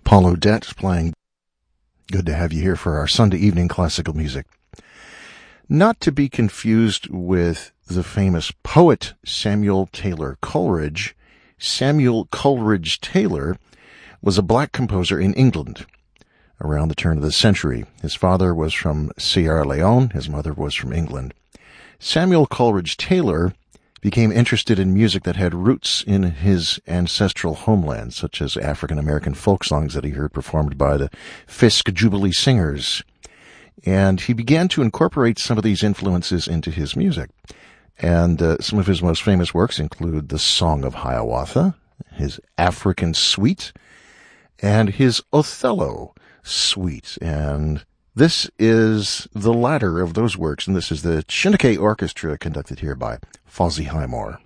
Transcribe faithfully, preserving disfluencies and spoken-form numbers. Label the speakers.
Speaker 1: Paul Odette playing. Good to have you here for our Sunday evening classical music. Not to be confused with the famous poet Samuel Taylor Coleridge. Samuel Coleridge Taylor was a black composer in England around the turn of the century. His father was from Sierra Leone. His mother was from England. Samuel Coleridge Taylor became interested in music that had roots in his ancestral homeland, such as African-American folk songs that he heard performed by the Fisk Jubilee Singers. And he began to incorporate some of these influences into his music. And uh, some of his most famous works include the Song of Hiawatha, his African Suite, and his Othello Suite. And this is the latter of those works, and this is the Chineke Orchestra conducted here by Fozzie Highmore.